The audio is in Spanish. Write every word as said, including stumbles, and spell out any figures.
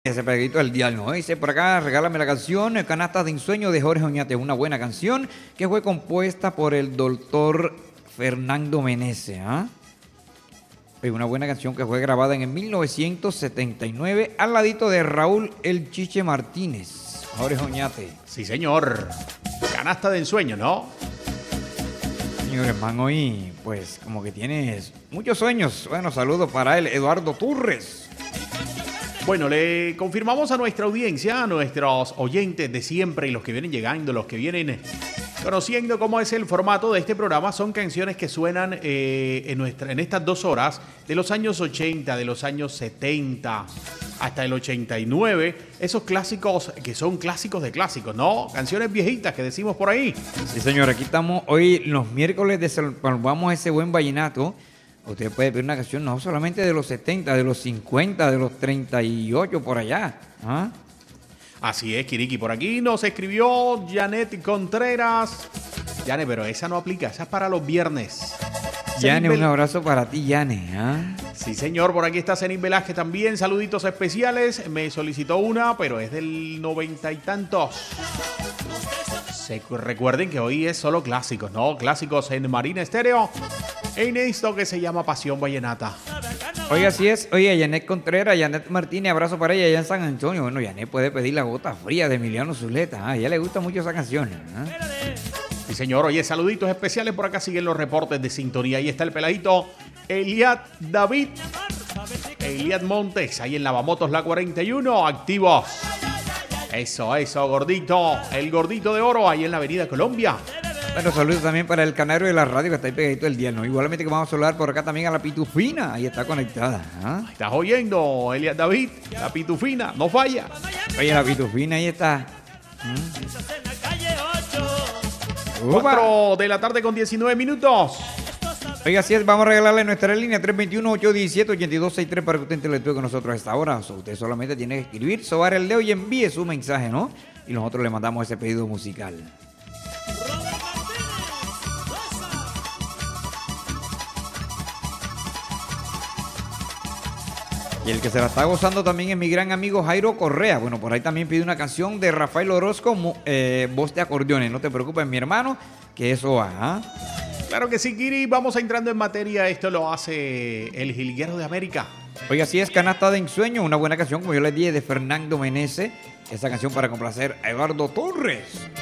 Ese pegadito del dial, ¿no? Dice por acá, regálame la canción Canastas de Ensueño de Jorge Oñate, una buena canción que fue compuesta por el doctor Fernando Meneses, ¿ah? ¿eh? Una buena canción que fue grabada en el mil novecientos setenta y nueve al ladito de Raúl El Chiche Martínez, Jorge Oñate. Sí, señor. Canasta de Ensueño, ¿no? Señor hermano, hoy pues como que tienes muchos sueños. Bueno, saludos para él, Eduardo Turres. Bueno, le confirmamos a nuestra audiencia, a nuestros oyentes de siempre y los que vienen llegando, los que vienen conociendo cómo es el formato de este programa. Son canciones que suenan eh, en, nuestra, en estas dos horas de los años ochenta, de los años setenta hasta el ochenta y nueve. Esos clásicos que son clásicos de clásicos, ¿no? Canciones viejitas que decimos por ahí. Sí, señor, aquí estamos hoy los miércoles de vamos a ese buen vallenato. Usted puede pedir una canción no solamente de los setenta, de los cincuenta, de los treinta y ocho por allá. ¿Ah? Así es, Kiriki. Por aquí nos escribió Janet Contreras. Janet, pero esa no aplica, esa es para los viernes. Janet, un abrazo para ti, Janet. ¿Ah? Sí, señor, por aquí está Zenin Velázquez también. Saluditos especiales. Me solicitó una, pero es del noventa y tantos. Se, recuerden que hoy es solo clásicos, ¿no? Clásicos en Marina Estéreo. En esto que se llama Pasión Vallenata. Oye, así es. Oye, Janet Contreras, Janet Martínez, abrazo para ella allá en San Antonio. Bueno, Janet puede pedir La Gota Fría de Emiliano Zuleta. A ella le gusta mucho esa canción. ¿eh? Sí, señor. Oye, saluditos especiales. Por acá siguen los reportes de sintonía. Ahí está el peladito Eliad David. Eliad Montes, ahí en Lavamotos La cuarenta y uno, activos. Eso, eso, gordito. El gordito de oro, ahí en la Avenida Colombia. Bueno, saludos también para el canario de la radio que está ahí pegadito el día, ¿no? Igualmente que vamos a saludar por acá también a la Pitufina, ahí está conectada. ¿Ah? ¿Estás oyendo, Eliad David? La Pitufina, no falla. Oye, la Pitufina, ahí está. ¿Mm? cuatro de la tarde con diecinueve minutos. Oiga, así es, vamos a regalarle nuestra línea tres dos uno, ocho uno siete, ocho dos seis tres para que usted interactúe con nosotros a esta hora. O sea, usted solamente tiene que escribir, sobar el dedo y envíe su mensaje, ¿no? Y nosotros le mandamos ese pedido musical. Y el que se la está gozando también es mi gran amigo Jairo Correa. Bueno, por ahí también pide una canción de Rafael Orozco, eh, voz de acordeones. No te preocupes, mi hermano, que eso va. ¿eh? Claro que sí, Kiri. Vamos entrando en materia. Esto lo hace el Jilguero de América. Oiga, así es, Canasta de Ensueño, una buena canción, como yo les dije, de Fernando Meneses. Esa canción para complacer a Eduardo Torres.